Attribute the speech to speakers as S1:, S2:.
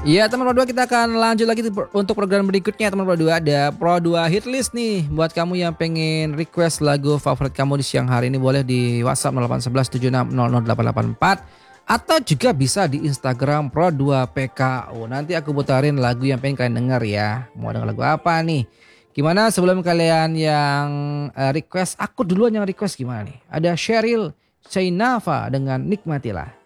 S1: Iya teman Pro 2, kita akan lanjut lagi untuk program berikutnya teman Pro 2. Ada Pro 2 hit list nih. Buat kamu yang pengen request lagu favorit kamu di siang hari ini, boleh di WhatsApp 0811 7600 884 atau juga bisa di Instagram Pro 2 PKO. Nanti aku putarin lagu yang pengen kalian denger ya. Mau denger lagu apa nih? Gimana sebelum kalian yang request, aku duluan yang request gimana nih? Ada Sheryl Sheinava dengan Nikmatilah.